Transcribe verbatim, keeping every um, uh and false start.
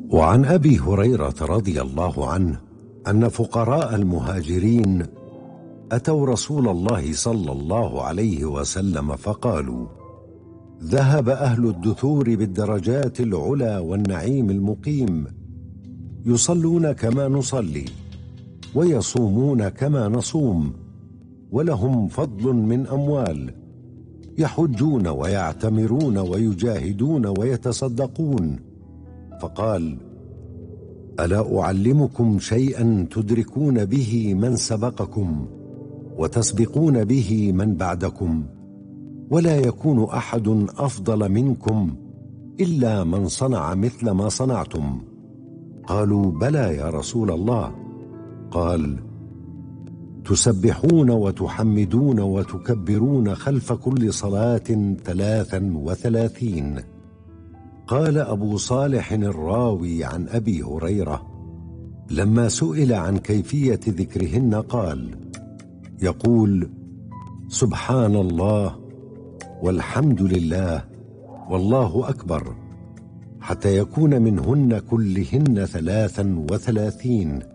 وعن أبي هريرة رضي الله عنه أن فقراء المهاجرين أتوا رسول الله صلى الله عليه وسلم فقالوا: ذهب أهل الدثور بالدرجات العلى والنعيم المقيم، يصلون كما نصلي ويصومون كما نصوم، ولهم فضل من أموال، يحجون ويعتمرون ويجاهدون ويتصدقون. فقال: ألا أعلمكم شيئا تدركون به من سبقكم وتسبقون به من بعدكم، ولا يكون أحد أفضل منكم إلا من صنع مثل ما صنعتم؟ قالوا: بلى يا رسول الله. قال: تسبحون وتحمدون وتكبرون خلف كل صلاة ثلاثا وثلاثين. قال أبو صالح الراوي عن أبي هريرة: لما سئل عن كيفية ذكرهن قال: يقول: سبحان الله والحمد لله والله أكبر، حتى يكون منهن كلهن ثلاثا وثلاثين.